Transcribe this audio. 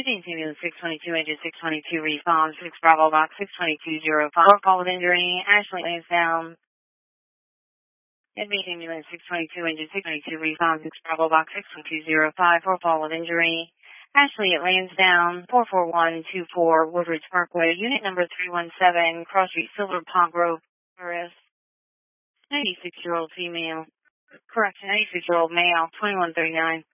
Today's ambulance 622, engine 622, response 6 Bravo box 62205, call with injury, Ashley Lansdowne. Admit ambulance 622, engine 622, response 6 Bravo box 62205, for call with injury, Ashley at Lansdowne, 44124 Woodridge Parkway, unit number 317, Cross Street, Silver Pond Grove, Paris. 96-year-old female. Correction, 96-year-old male, 2139.